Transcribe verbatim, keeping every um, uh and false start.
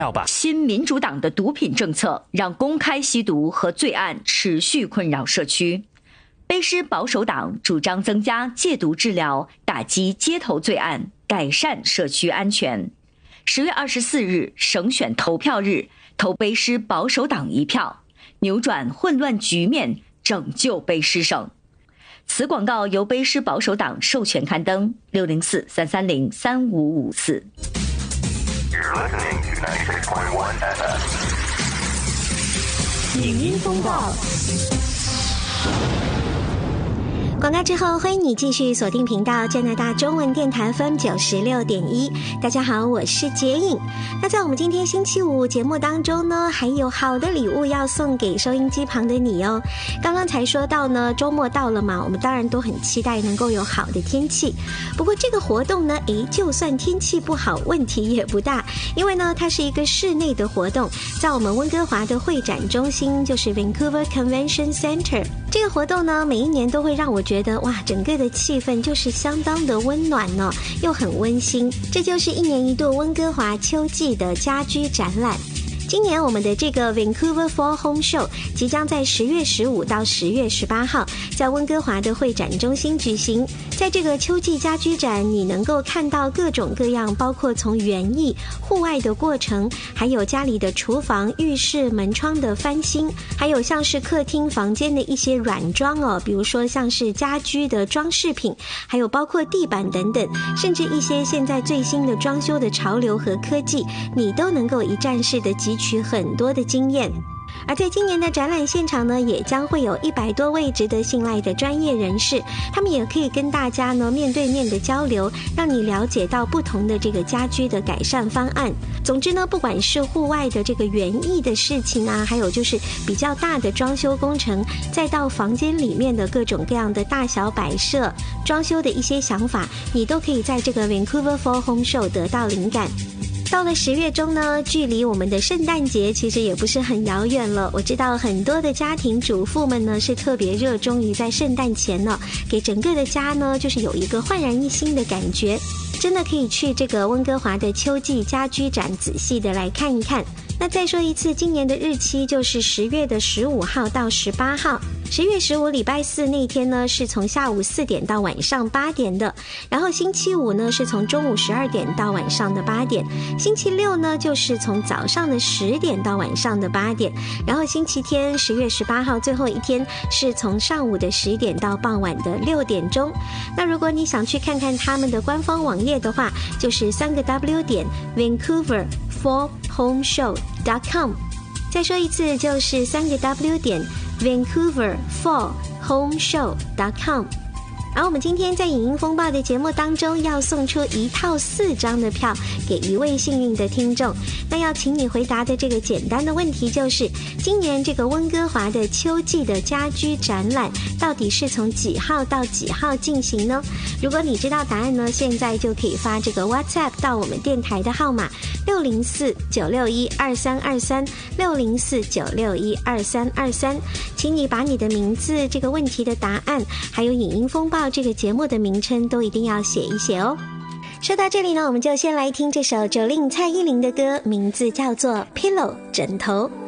新民主党的毒品政策让公开吸毒和罪案持续困扰社区。卑诗保守党主张增加戒毒治疗，打击街头罪案，改善社区安全。十月二十四日省选投票日，投卑诗保守党一票，扭转混乱局面，拯救卑诗省。此广告由卑诗保守党授权刊登，六零四三三零三五五四。 影音风暴。广告之后，欢迎你继续锁定频道加拿大中文电台 F M 九十六点一。大家好，我是洁颖。那在我们今天星期五节目当中呢，还有好的礼物要送给收音机旁的你哦。刚刚才说到呢，周末到了嘛，我们当然都很期待能够有好的天气。不过这个活动呢，诶，就算天气不好，问题也不大，因为呢，它是一个室内的活动，在我们温哥华的会展中心，就是 Vancouver Convention Centre。这个活动呢，每一年都会让我觉得哇，整个的气氛就是相当的温暖呢，又很温馨。这就是一年一度温哥华秋季的家居展览。今年我们的这个 Vancouver Fall Home Show 即将在十月十五到十月十八号在温哥华的会展中心举行。在这个秋季家居展，你能够看到各种各样，包括从园艺、户外的过程，还有家里的厨房、浴室、门窗的翻新，还有像是客厅房间的一些软装哦，比如说像是家居的装饰品，还有包括地板等等，甚至一些现在最新的装修的潮流和科技，你都能够一站式的汲取很多的经验。而在今年的展览现场呢，也将会有一百多位值得信赖的专业人士，他们也可以跟大家呢面对面的交流，让你了解到不同的这个家居的改善方案。总之呢，不管是户外的这个园艺的事情啊，还有就是比较大的装修工程，再到房间里面的各种各样的大小摆设、装修的一些想法，你都可以在这个 Vancouver Fall Home Show 得到灵感。到了十月中呢，距离我们的圣诞节其实也不是很遥远了。我知道很多的家庭主妇们呢是特别热衷于在圣诞前呢，给整个的家呢就是有一个焕然一新的感觉。真的可以去这个温哥华的秋季家居展仔细的来看一看。那再说一次，今年的日期就是十月的十五号到十八号。十月十五礼拜四那天呢，是从下午四点到晚上八点的，然后星期五呢是从中午十二点到晚上的八点，星期六呢就是从早上的十点到晚上的八点，然后星期天十月十八号最后一天是从上午的十点到傍晚的六点钟。那如果你想去看看他们的官方网页的话，就是三个 W 点 Vancouver Fall Home Show dot com。 再说一次，就是三个 W 点 Vancouver Fall Home Show dot com。而我们今天在影音风暴的节目当中要送出一套四张的票给一位幸运的听众。那要请你回答的这个简单的问题就是，今年这个温哥华的秋季的家居展览到底是从几号到几号进行呢？如果你知道答案呢，现在就可以发这个 WhatsApp 到我们电台的号码六零四九六一二三二三 六零四九六一二三二三，请你把你的名字、这个问题的答案还有影音风暴这个节目的名称都一定要写一写哦。说到这里呢，我们就先来听这首Jolin蔡依林的歌，名字叫做 Pillow 枕头。